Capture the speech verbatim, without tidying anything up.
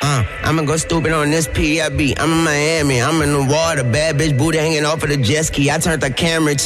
Uh, I'ma go stupid on this P I B. I'm in Miami, I'm in the water. Bad bitch booty hanging off of the jet ski. I turned the camera to